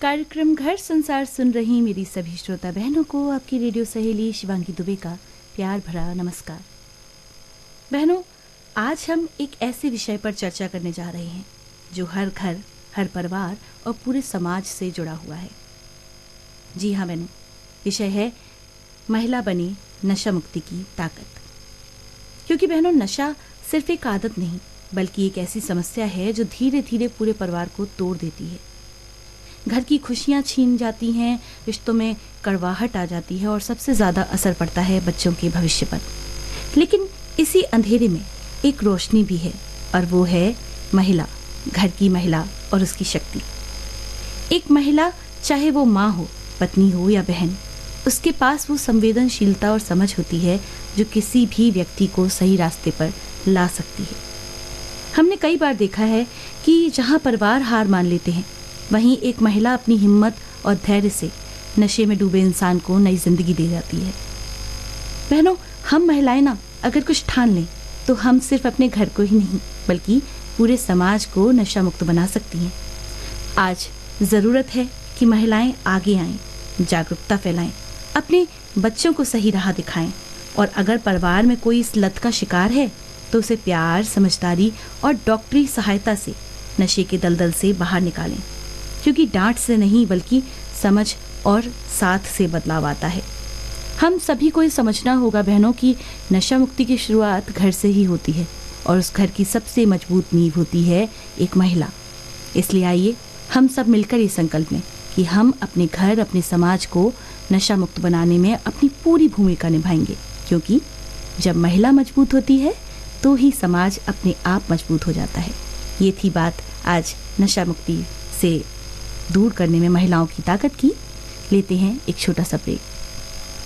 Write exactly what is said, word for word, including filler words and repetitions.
कार्यक्रम घर संसार सुन रही मेरी सभी श्रोता बहनों को आपकी रेडियो सहेली शिवांगी दुबे का प्यार भरा नमस्कार। बहनों, आज हम एक ऐसे विषय पर चर्चा करने जा रहे हैं जो हर घर, हर परिवार और पूरे समाज से जुड़ा हुआ है। जी हाँ बहनों, विषय है महिला बने नशा मुक्ति की ताकत। क्योंकि बहनों, नशा सिर्फ एक आदत नहीं बल्कि एक ऐसी समस्या है जो धीरे धीरे पूरे परिवार को तोड़ देती है। घर की खुशियां छीन जाती हैं, रिश्तों में कड़वाहट आ जाती है और सबसे ज़्यादा असर पड़ता है बच्चों के भविष्य पर। लेकिन इसी अंधेरे में एक रोशनी भी है और वो है महिला, घर की महिला और उसकी शक्ति। एक महिला, चाहे वो माँ हो, पत्नी हो या बहन, उसके पास वो संवेदनशीलता और समझ होती है जो किसी भी व्यक्ति को सही रास्ते पर ला सकती है। हमने कई बार देखा है कि जहाँ परिवार हार मान लेते हैं, वहीं एक महिला अपनी हिम्मत और धैर्य से नशे में डूबे इंसान को नई जिंदगी दे जाती है। बहनों, हम महिलाएं ना अगर कुछ ठान लें तो हम सिर्फ अपने घर को ही नहीं बल्कि पूरे समाज को नशा मुक्त बना सकती हैं। आज ज़रूरत है कि महिलाएं आगे आएं, जागरूकता फैलाएं, अपने बच्चों को सही राह दिखाएं और अगर परिवार में कोई इस लत का शिकार है तो उसे प्यार, समझदारी और डॉक्टरी सहायता से नशे के दलदल से बाहर निकालें। क्योंकि डांट से नहीं बल्कि समझ और साथ से बदलाव आता है। हम सभी को ये समझना होगा बहनों कि नशा मुक्ति की शुरुआत घर से ही होती है और उस घर की सबसे मजबूत नींव होती है एक महिला। इसलिए आइए हम सब मिलकर ये संकल्प लें कि हम अपने घर, अपने समाज को नशा मुक्त बनाने में अपनी पूरी भूमिका निभाएंगे। क्योंकि जब महिला मजबूत होती है तो ही समाज अपने आप मजबूत हो जाता है। ये थी बात आज नशा मुक्ति से दूर करने में महिलाओं की ताकत की। लेते हैं एक छोटा सा ब्रेक।